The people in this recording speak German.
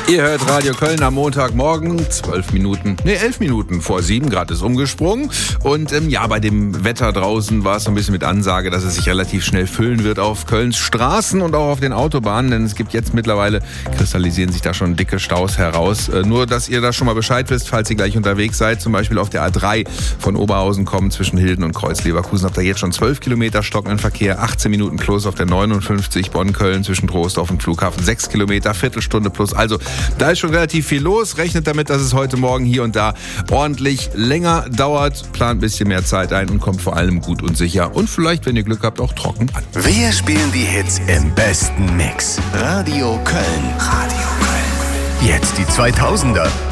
Ihr hört Radio Köln am Montagmorgen, 11 Minuten vor 7, gerade ist umgesprungen. Und bei dem Wetter draußen war es so ein bisschen mit Ansage, dass es sich relativ schnell füllen wird auf Kölns Straßen und auch auf den Autobahnen. Denn es gibt jetzt mittlerweile, kristallisieren sich da schon dicke Staus heraus. Nur, dass ihr da schon mal Bescheid wisst, falls ihr gleich unterwegs seid. Zum Beispiel auf der A3 von Oberhausen kommen zwischen Hilden und Kreuz-Leverkusen. Habt ihr jetzt schon 12 Kilometer stockenden Verkehr, 18 Minuten plus auf der 59 Bonn-Köln zwischen Troisdorf und Flughafen, 6 Kilometer, Viertelstunde plus. Also da ist schon relativ viel los. Rechnet damit, dass es heute Morgen hier und da ordentlich länger dauert. Plant ein bisschen mehr Zeit ein und kommt vor allem gut und sicher. Und vielleicht, wenn ihr Glück habt, auch trocken an. Wir spielen die Hits im besten Mix. Radio Köln. Radio Köln. Jetzt die 2000er.